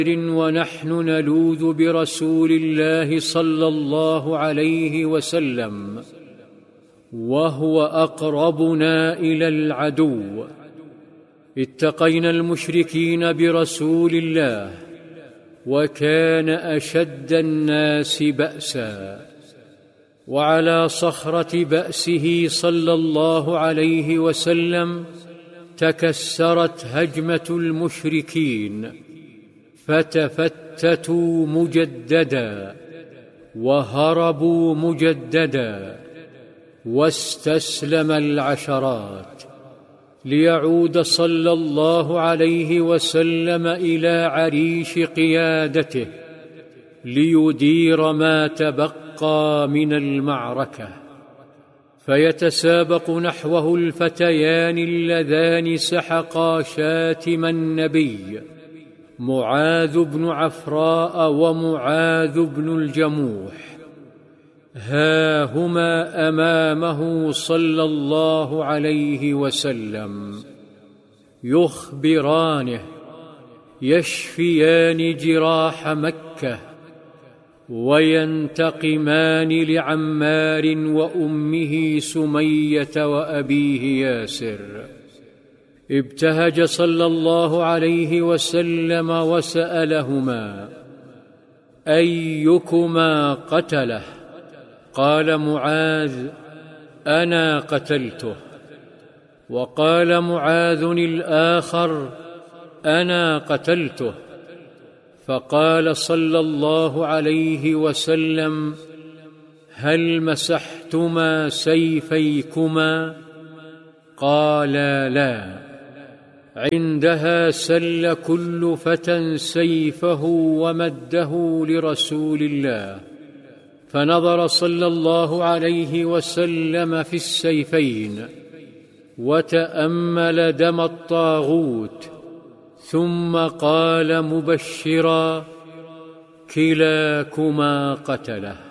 ونحن نلوذ برسول الله صلى الله عليه وسلم وهو أقربنا إلى العدو. اتقينا المشركين برسول الله وكان أشد الناس بأسا، وعلى صخرة بأسه صلى الله عليه وسلم تكسرت هجمة المشركين فتفتتوا مجددا وهربوا مجددا، واستسلم العشرات ليعود صلى الله عليه وسلم إلى عريش قيادته ليدير ما تبقى من المعركة. فيتسابق نحوه الفتيان اللذان سحقا شاتم النبي، معاذ بن عفراء ومعاذ بن الجموح، ها هما أمامه صلى الله عليه وسلم يخبرانه، يشفيان جراح مكة وينتقمان لعمار وأمه سمية وأبيه ياسر. ابتهج صلى الله عليه وسلم وسألهما: أيكما قتله؟ قال معاذ: أنا قتلته. وقال معاذ الآخر: أنا قتلته. فقال صلى الله عليه وسلم: هل مسحتما سيفيكما؟ قالا: لا. عندها سل كل فتى سيفه ومده لرسول الله، فنظر صلى الله عليه وسلم في السيفين وتأمل دم الطاغوت، ثم قال مبشرا: كلاكما قتله.